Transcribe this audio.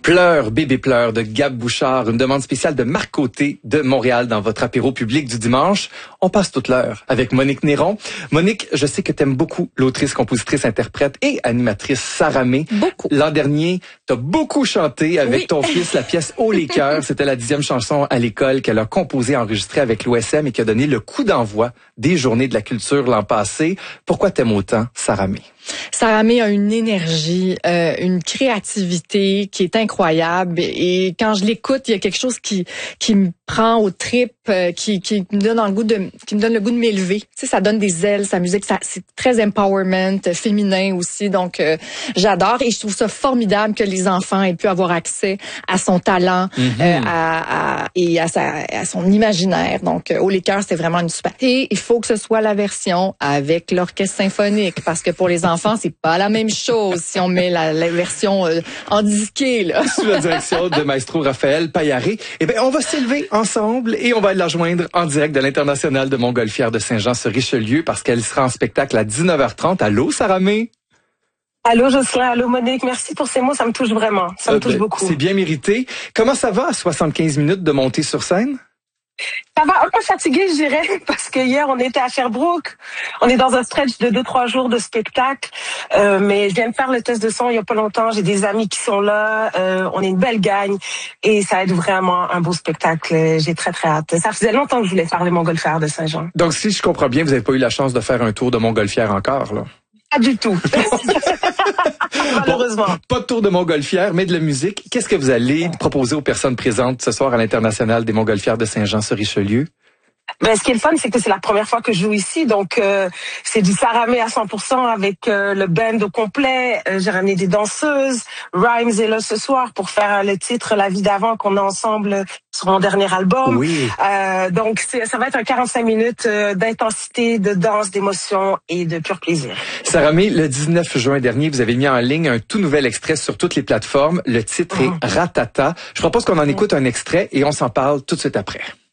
Pleure, bébé pleure de Gab Bouchard, une demande spéciale de Marc Côté de Montréal dans votre apéro public du dimanche. On passe toute l'heure avec Monique Néron. Monique, je sais que t'aimes beaucoup l'autrice, compositrice, interprète et animatrice Sarah May. Beaucoup. L'an dernier, t'as beaucoup chanté avec ton fils la pièce Haut les cœurs. C'était la 10e chanson à l'école qu'elle a composée, enregistrée avec l'OSM et qui a donné le coup d'envoi des Journées de la culture l'an passé. Pourquoi t'aimes autant Sarah May? Sarah May a une énergie, une créativité qui est incroyable et quand je l'écoute, il y a quelque chose qui me prend aux tripes, qui me donne le goût de m'élever. Tu sais, ça donne des ailes, sa musique, c'est très empowerment, féminin aussi, donc j'adore et je trouve ça formidable que les enfants aient pu avoir accès à son talent et à son imaginaire. Donc Haut les cœurs, c'était vraiment une super. Et il faut que ce soit la version avec l'orchestre symphonique parce que pour les enfants, c'est pas la même chose si on met la version en disqué, là. Sous la direction de maestro Raphaël Payaré. Eh bien, on va s'élever ensemble et on va la rejoindre en direct de l'International de Montgolfière de Saint-Jean-sur-Richelieu parce qu'elle sera en spectacle à 19h30. Allô, Sarah May? Allô, Jocelyn. Allô, Monique. Merci pour ces mots. Ça me touche vraiment. Ça me touche beaucoup. C'est bien mérité. Comment ça va à 75 minutes de montée sur scène? Ça va, un peu fatigué, je dirais, parce que hier, on était à Sherbrooke. On est dans un stretch de 2-3 jours de spectacle. Mais je viens de faire le test de son il y a pas longtemps. J'ai des amis qui sont là. On est une belle gang. Et ça va être vraiment un beau spectacle. J'ai très, très hâte. Ça faisait longtemps que je voulais faire les Montgolfières de Saint-Jean. Donc, si je comprends bien, vous n'avez pas eu la chance de faire un tour de Montgolfière encore, là? Pas du tout. Malheureusement. Bon, pas de tour de Montgolfière, mais de la musique. Qu'est-ce que vous allez proposer aux personnes présentes ce soir à l'International des Montgolfières de Saint-Jean-sur-Richelieu? Ben, ce qui est le fun, c'est que c'est la première fois que je joue ici, donc c'est du Sarah May à 100% avec le band au complet. J'ai ramené des danseuses. Rhymes est là ce soir pour faire le titre La vie d'avant qu'on a ensemble sur mon dernier album. Oui. Donc ça va être un 45 minutes d'intensité, de danse, d'émotion et de pur plaisir. Sarah May, le 19 juin dernier, vous avez mis en ligne un tout nouvel extrait sur toutes les plateformes. Le titre est Ratata. Je propose qu'on en écoute un extrait et on s'en parle tout de suite après.